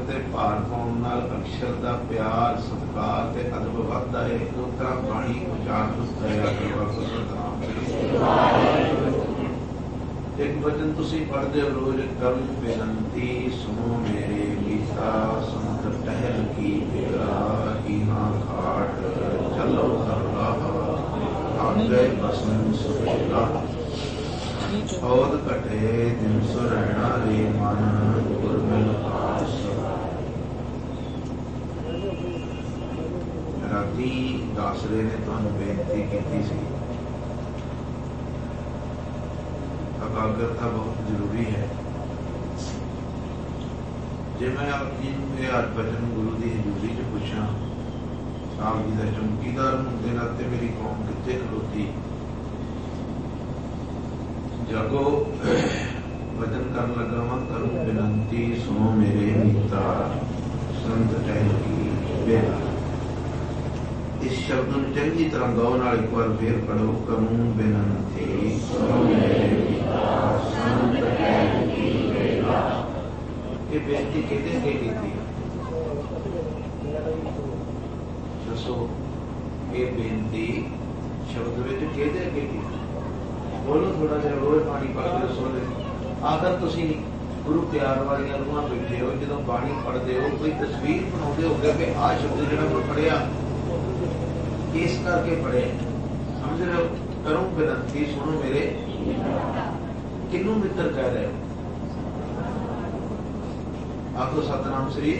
ਤੇ ਭਾਰ ਪਾਉਣ ਨਾਲ ਅਕਸ਼ਰ ਦਾ ਪਿਆਰ ਸਤਿਕਾਰ ਤੇ ਅਦਬ ਵੱਧਦਾ ਹੈ। ਦੋ ਤਰ੍ਹਾਂ ਬਾਣੀ ਉਚਾਰਨ ਕਰਿਆ ਕਰੋ ਸਤਿਨਾਮ ਸ੍ਰੀ। ਇੱਕ ਵਚਨ ਤੁਸੀਂ ਪੜ੍ਹਦੇ ਹੋ ਰੋਜ਼, ਕਰਮ ਬੇਨਤੀ ਸੁਣੋ ਮੇਰੇ ਮੀਤਾ ਸੰਤ ਟਹਿਲ ਕੀ ਬਿਗੜਾ ਹੀਨਾ ਘਾਟ ਚਲੋ ਹਰਲਾ ਆਗੇ ਬਸਨ ਸੁਖੇਲਾ ਔਦ ਘਟੇ ਦਿਨ ਸੁਰੈਣਾ ਰੇ ਮਨ ਗੁਰਮਿਲ ਆਸ। ਰਾਤੀ ਦਾਸਰੇ ਨੇ ਤੁਹਾਨੂੰ ਬੇਨਤੀ ਕੀਤੀ ਸੀ, ਇਕਾਗਰਤਾ ਬਹੁਤ ਜ਼ਰੂਰੀ ਹੈ। ਜੇ ਮੈਂ ਆਪ ਜੀ ਨੂੰ ਇਹ ਹਰ ਬਚਨ ਗੁਰੂ ਦੀ ਹਜ਼ੂਰੀ 'ਚ ਪੁੱਛਾਂ, ਆਪ ਜੀ ਦਾ ਚੌਕੀਦਾਰ ਹੋਣ ਦੇ ਨਾਤੇ ਮੇਰੀ ਕੌਮ ਕਿੱਥੇ ਖਲੋਤੀ, ਜਾਗੋ ਵਚਨ ਕਰਨ ਲੱਗਾ ਵਾਂ, ਕਰੂੰ ਬੇਨਤੀ ਸੁਣੋ ਮੇਰੇ ਮੀਤਾ ਸੰਤ ਟਹਿਲ ਕੀ ਬਿਗੜਾ। ਇਸ ਸ਼ਬਦ ਨੂੰ ਚੰਗੀ ਤਰ੍ਹਾਂ ਗਾਓ ਨਾਲ ਇੱਕ ਵਾਰ ਫੇਰ ਪੜੋ, ਕਰੂੰ ਬੇਨਤੀ ਸੁਣੋ ਮੇਰੇ ਮੀਤਾ ਸੰਤ ਟਹਿਲ ਕੀ ਬਿਗੜਾ। ਇਹ ਬੇਨਤੀ ਕਿਹਦੇ ਅੱਗੇ ਕੀਤੀ? ਦੱਸੋ, ਇਹ ਬੇਨਤੀ ਸ਼ਬਦ ਵਿੱਚ ਕਿਹਦੇ ਅੱਗੇ ਕੀਤੀ? ਬੋਲੋ ਥੋੜਾ ਜਿਹਾ, ਰੋਜ਼ ਬਾਣੀ ਪੜ੍ਹਦੇ ਹੋ ਸੋਦੇ ਆਖਰ ਤੁਸੀਂ ਗੁਰੂ ਪਿਆਰ ਵਾਲੀਆਂ ਰੂਹਾਂ ਬੈਠੇ ਹੋ, ਜਦੋਂ ਬਾਣੀ ਪੜ੍ਹਦੇ ਹੋ ਕੋਈ ਤਸਵੀਰ ਬਣਾਉਂਦੇ ਹੋਗੇ ਕਿ ਆਹ ਸ਼ਬਦ ਜਿਹੜਾ ਮੈਂ ਪੜ੍ਹਿਆ ਇਸ ਕਰਕੇ ਪੜ੍ਹਿਆ, ਸਮਝ ਰਹੇ ਹੋ? ਕਰੂੰ ਬੇਨਤੀ ਸੁਣੋ ਮੇਰੇ, ਕਿਹਨੂੰ ਮਿੱਤਰ ਕਹਿ ਰਹੇ ਹੋ? ਆਖੋ ਸਤਿਨਾਮ ਸ੍ਰੀ।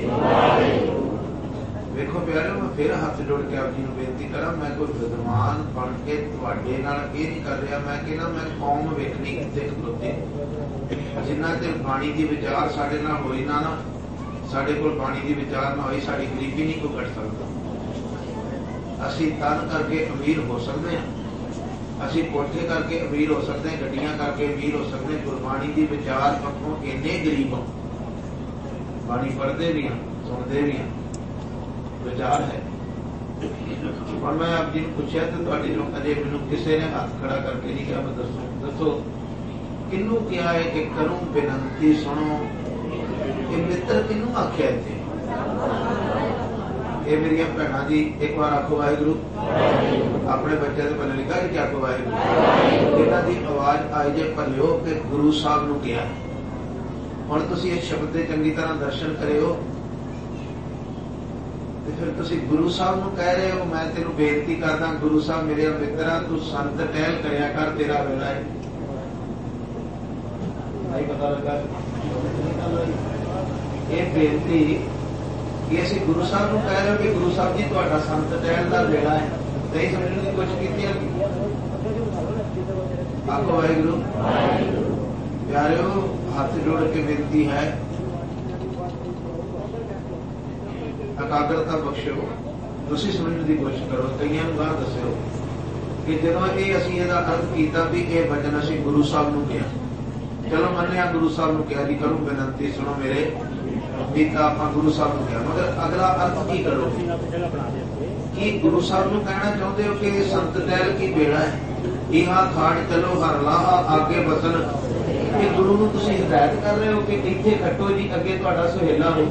ਵੇਖੋ ਪਿਆਰਿਓ, ਮੈਂ ਫਿਰ ਹੱਥ ਜੋੜ ਕੇ ਆਪ ਜੀ ਨੂੰ ਬੇਨਤੀ ਕਰਾਂ, ਮੈਂ ਕੋਈ ਵਿਦਵਾਨ ਬਣ ਕੇ ਤੁਹਾਡੇ ਨਾਲ ਇਹ ਨਹੀਂ ਕਰ ਰਿਹਾ। ਮੈਂ ਕਹਿੰਦਾ ਮੈਂ ਕੌਮ ਵੇਖਣੀ ਕਿੱਥੇ ਖਲੋਤੀ। ਜਿੰਨਾ ਚਿਰ ਬਾਣੀ ਦੀ ਵਿਚਾਰ ਸਾਡੇ ਨਾਲ ਹੋਈ ਨਾ, ਸਾਡੇ ਕੋਲ ਬਾਣੀ ਦੀ ਵਿਚਾਰ ਨਾ ਹੋਈ, ਸਾਡੀ ਗਰੀਬੀ ਨਹੀਂ ਕੋਈ ਕੱਟ ਸਕਦਾ। ਅਸੀਂ ਤਨ ਕਰਕੇ ਅਮੀਰ ਹੋ ਸਕਦੇ ਹਾਂ, ਅਸੀਂ ਕੋਠੇ ਕਰਕੇ ਅਮੀਰ ਹੋ ਸਕਦੇ ਹਾਂ, ਗੱਡੀਆਂ ਕਰਕੇ ਅਮੀਰ ਹੋ ਸਕਦੇ ਹਾਂ। ਗੁਰਬਾਣੀ ਦੀ ਵਿਚਾਰ ਪੱਖੋਂ ਇੰਨੇ ਗਰੀਬ ਹਾਂ, ਬਾਣੀ ਪੜ੍ਹਦੇ ਵੀ ਹਾਂ, ਸੁਣਦੇ ਵੀ ਹਾਂ, ਵਿਚਾਰ ਹੈ। ਹੁਣ ਮੈਂ ਆਪ ਜੀ ਨੂੰ ਪੁੱਛਿਆ ਤੇ ਤੁਹਾਡੇ ਜੋ ਅਜੇ ਮੈਨੂੰ ਕਿਸੇ ਨੇ ਹੱਥ ਖੜਾ ਕਰਕੇ ਨਹੀਂ ਕਿਹਾ, ਮੈਂ ਦੱਸੋ ਕਿਹਨੂੰ ਕਿਹਾ ਹੈ ਕਿ ਕਰੂੰ ਬੇਨਤੀ ਸੁਣੋ? ਇਹ ਮਿੱਤਰ ਕਿਹਨੂੰ ਆਖਿਆ ਇੱਥੇ? ਇਹ ਮੇਰੀਆਂ ਭੈਣਾਂ ਜੀ, ਇੱਕ ਵਾਰ ਆਖੋ ਵਾਹਿਗੁਰੂ। ਆਪਣੇ ਬੱਚਿਆਂ ਦੇ ਪੱਲੇ ਲਿਖਾ ਕਿ ਆਖੋ ਵਾਹਿਗੁਰੂ। ਇਹਨਾਂ ਦੀ ਆਵਾਜ਼ ਆਈ ਜੇ ਭਲਿਓ ਕਿ ਗੁਰੂ ਸਾਹਿਬ ਨੂੰ ਕਿਹਾ। ਹੁਣ ਤੁਸੀਂ ਇਸ ਸ਼ਬਦ ਦੇ ਚੰਗੀ ਤਰ੍ਹਾਂ ਦਰਸ਼ਨ ਕਰਿਓ ਤੇ ਫਿਰ ਤੁਸੀਂ ਗੁਰੂ ਸਾਹਿਬ ਨੂੰ ਕਹਿ ਰਹੇ ਹੋ, ਮੈਂ ਤੈਨੂੰ ਬੇਨਤੀ ਕਰਦਾ ਗੁਰੂ ਸਾਹਿਬ ਮੇਰੇ ਮਿੱਤਰਾਂ, ਤੂੰ ਸੰਤ ਟਹਿਲ ਕਰਿਆ ਕਰ, ਤੇਰਾ ਵੇਲਾ ਹੈ। ਨਹੀਂ ਪਤਾ ਲੱਗਾ ਇਹ ਬੇਨਤੀ ਕਿ ਅਸੀਂ ਗੁਰੂ ਸਾਹਿਬ ਨੂੰ ਕਹਿ ਰਹੇ ਹੋ ਕਿ ਗੁਰੂ ਸਾਹਿਬ ਜੀ ਤੁਹਾਡਾ ਸੰਤ ਟਹਿਲ ਦਾ ਵੇਲਾ ਹੈ। ਨਹੀਂ ਸਮਝਣ ਦੀ ਕੋਸ਼ਿਸ਼ ਕੀਤੀ। ਆਖੋ ਵਾਹਿਗੁਰੂ। ਪਿਆਰਿਓ, ਹੱਥ ਜੋੜ ਕੇ ਬੇਨਤੀ ਹੈ, ਇਕਾਗਰਤਾ ਬਖਸ਼ੋ। ਤੁਸੀਂ ਸਮਝਣ ਦੀ ਕੋਸ਼ਿਸ਼ ਕਰੋ। ਕਈਆਂ ਨੂੰ ਗਾਹ ਦੱਸਿਓ ਕਿ ਜਦੋਂ ਇਹ ਅਸੀਂ ਇਹਦਾ ਅਰਥ ਕੀਤਾ ਵੀ ਇਹ ਵਚਨ ਅਸੀਂ ਗੁਰੂ ਸਾਹਿਬ ਨੂੰ ਕਿਹਾ, ਚਲੋ ਮੰਨਿਆ ਗੁਰੂ ਸਾਹਿਬ ਨੂੰ ਕਿਹਾ ਜੀ, ਕਰੂੰ ਬੇਨਤੀ ਸੁਣੋ ਮੇਰੇ ਮੀਤਾ, ਆਪਾਂ ਗੁਰੂ ਸਾਹਿਬ ਨੂੰ ਕਿਹਾ, ਮਗਰ ਅਗਲਾ ਅਰਥ ਕੀ ਕਰੋ? ਕੀ ਗੁਰੂ ਸਾਹਿਬ ਨੂੰ ਕਹਿਣਾ ਚਾਹੁੰਦੇ ਹੋ ਕਿ ਸੰਤ ਟਹਿਲ ਕੀ ਵੇਲਾ ਹੈ, ਇਹਾਂ ਖਾੜ ਚਲੋ ਹਰ ਲਾਹਾ ਆਗੇ ਬਸਨ? ਇਹ ਗੁਰੂ ਨੂੰ ਤੁਸੀਂ ਹਿਦਾਇਤ ਕਰ ਰਹੇ ਹੋ ਕਿ ਇੱਥੇ ਖੱਟੋ ਜੀ, ਅੱਗੇ ਤੁਹਾਡਾ ਸੁਹੇਲਾ ਹੋ।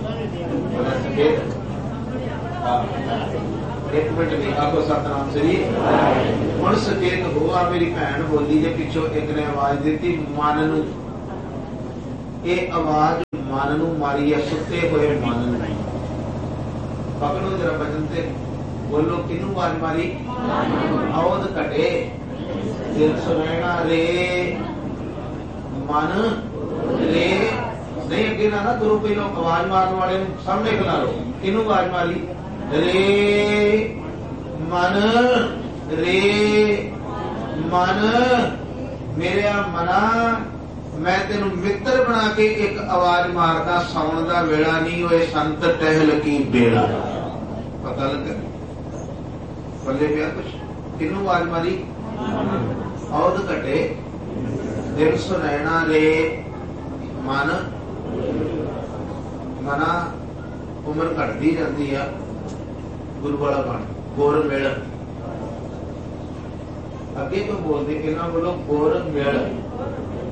ਇੱਕ ਮਿੰਟ ਨਹੀਂ, ਆਖੋ ਸਤਿਨਾਮ ਸ੍ਰੀ। ਹੁਣ ਸੁਚੇਤ ਹੋ। ਆ ਮੇਰੀ ਭੈਣ ਬੋਲੀ ਜੇ ਪਿੱਛੋਂ ਇੱਕ ਨੇ ਆਵਾਜ਼ ਦਿੱਤੀ ਮਨ ਨੂੰ, ਇਹ ਆਵਾਜ਼ ਮਨ ਨੂੰ ਮਾਰੀ ਹੈ, ਸੁੱਤੇ ਹੋਏ ਮਨ ਨੂੰ। ਪਕੜੋ ਜਰਾ ਬਚਨ ਤੇ ਬੋਲੋ, ਕਿਹਨੂੰ ਆਵਾਜ਼ ਮਾਰੀ? ਔਦ ਘਟੇ ਦਿਲ ਸੁਨੈਣਾ ਰੇ ਮਨ ਰੇ। ਨਹੀਂ ਅੱਗੇ ਨਾ ਤੁਰੋ, ਪਹਿਲਾਂ ਆਵਾਜ਼ ਮਾਰਨ ਵਾਲੇ ਨੂੰ ਸਾਹਮਣੇ ਖਿਲਾ ਲਓ। ਕਿਹਨੂੰ ਆਵਾਜ਼ ਮਾਰੀ? ਰੇ ਮਨ, ਰੇ ਮਨ ਮੇਰਿਆ ਮਨਾ, ਮੈਂ ਤੈਨੂੰ ਮਿੱਤਰ ਬਣਾ ਕੇ ਇੱਕ ਆਵਾਜ਼ ਮਾਰਦਾ, ਸੌਣ ਦਾ ਵੇਲਾ ਨਹੀਂ ਹੋਏ, ਸੰਤ ਟਹਿਲ ਕੀ ਬੇਲਾ। ਪਤਾ ਲੱਗਾ ਬੱਲੇ ਪਿਆ ਕੁਛ? ਕਿਹਨੂੰ ਆਵਾਜ਼ ਮਾਰੀ? ਔਦ ਘਟੇ ਦਿਲ ਸੁਨੈਣਾ ਰੇ ਮਨ। ਮਨਾ ਉਮਰ ਘਟਦੀ ਜਾਂਦੀ ਆ, ਗੁਰੂ ਵਾਲਾ ਬਣ, ਗੁਰ ਮਿਲ। ਅੱਗੇ ਤੋਂ ਬੋਲਦੇ ਇਹਨਾਂ ਵੱਲੋਂ ਗੁਰ ਮਿਲ।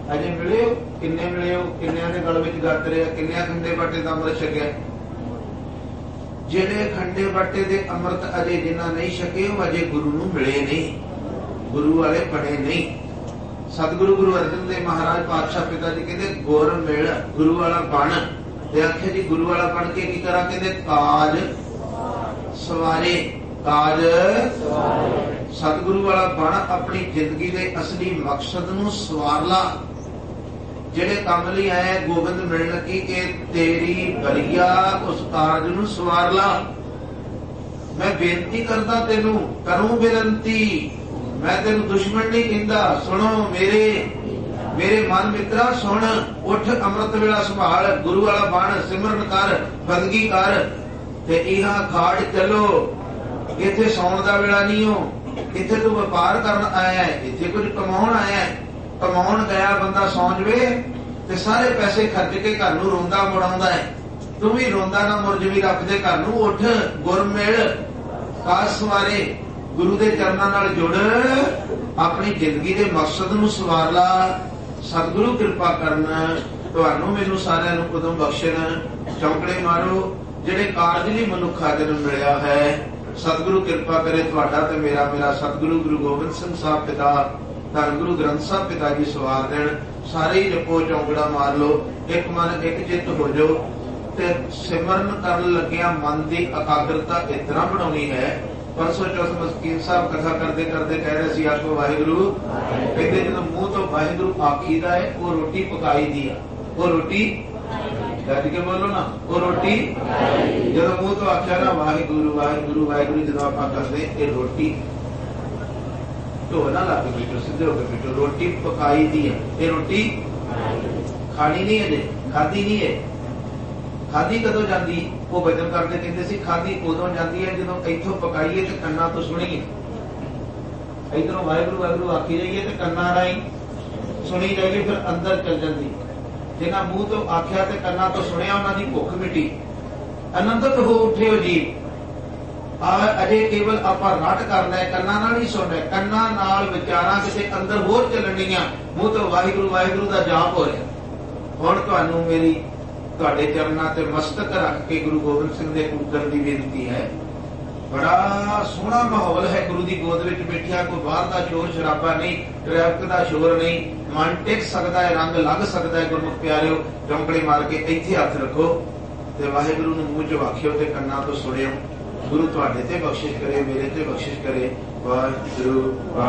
अजे मिले हो किन्ने मिले हो, किन्नियां दे गल विच गत रहे, किन्नियां खंडे बाटे दा अमृत छकिया। जिहड़े खंडे बाटे दे अमृत अजे जिन्ना नहीं छके वो अजे गुरु नूं मिले नहीं, गुरु वाले बने नहीं। सतगुरु गुरु अर्जन देव महाराज पातशाह पिता जी कहते गुर मिल गुरु वाला बन। ते आखे जी गुरु वाला बन के की करा, कहते काज सवारे, काज सतगुरु वाला बन, अपनी जिंदगी के असली मकसद नूं सवार ला। जेड़े काम लई आए गोबिंद मिलण की के तेरी बरिया उस कारज नूं सवार ला। मैं बेनती करदा तेनू करूं बेनती, मैं तेन दुश्मन नहीं कहंदा। सुनो मेरे मेरे मन मित्रा सुन, उठ अमृत वेला संभाल, गुरु वाला बन, सिमरन कर, बंदगी कर ते इहा खाड़ चलो। इत्थे सौण दा वेला नहीं हो, इत्थे तू व्यापार करन आया है, इत्थे कुछ कमाउण आया है। कमाउण गया बंदा सौ जवे ते सारे पैसे खर्च के घर नूं रोंदा मुड़ाउंदा है। तू भी रोंदा ना मुड़ जवी रब दे घर नूं। उठ गुर मिल काज सवारे, गुरु दे चरनां नाल जुड़, अपनी जिंदगी दे मकसद नूं सवार ला। सतगुरु कृपा करन, तुहानूं मैनूं सारिआं नूं उदों बख्शण। चौंकड़े मारो जिहड़े कारज लई मनुखा जन्म मिलिया है। सतगुरु कृपा करे तुहाडा ते मेरा, मेरा सतगुरु गुरु गोबिंद सिंह साहब पिता, धन गुरु ग्रंथ साहब पिता जी सवार देण। सारे ही जपो चौंकड़ा मार लो, एक मन एक चित्त हो जाओ ते सिमरन करन लग्गिया मन की एकाग्रता इस तरह बनानी है। परसों चौथ मस्कीन साहब कथा करते करते कह रहे सी आखो वाहिगुरु, कहते जो मुंह तो वाहिगुरु आखीदा है वो रोटी पकाई दी है। वो रोटी कह के बोलो ना, वो रोटी जो मुंह तो आख्या ना वाहिगुरु वाहिगुरु वाहिगुरु, जो आप करते ये रोटी तो ना ला के पीटो, सीधे होकर पीटो। रोटी पकाई दी है, ये रोटी खानी नहीं है, खाधी नहीं है। खाधी कदों जाती, वो वचन करते कहते सी खाधी उदों जाती है जो इथों पकाईए तो कन्ना तो सुनीए। इधरों वाहिगुरु वाहिगुरु आखी जाइए तो कन्ना राई सुनी जाइए, फिर अंदर चल जाती। जिन्हां मूंह तो आख्या ते कन्ना तो सुनिया, उन्हां दी भुख मिटी, आनंदित हो उठे हो जी। अजे केवल आपां रट करना है, कन्ना नाल नहीं सुनना, कन्ना नाल विचारां किते अंदर होर चलणीआं। मूंह तो वाहिगुरु वाहिगुरु दा जाप हो रहा। हुण तुहानूं मेरी तुहाडे चरनां ते मस्तक रख के गुरु गोबिंद सिंह दे पुत्तर दी बेनती है। बड़ा सोहना माहौल है गुरु दी गोद विच बैठिया, कोई बाहर दा शोर शराबा नहीं, ट्रैफिक दा शोर नहीं, मन टिक सकदा है, रंग लग सकदा है। गुरमुख प्यारिओ चौंकड़े मार के इत्थे हथ रखो ते वाहिगुरु नूं मूंह च आखिओ ते कन्नां तो सुणिओ। गुरु तुहाडे ते बख्शिश करे, मेरे ते बख्शिश करे। वाहिगुरु।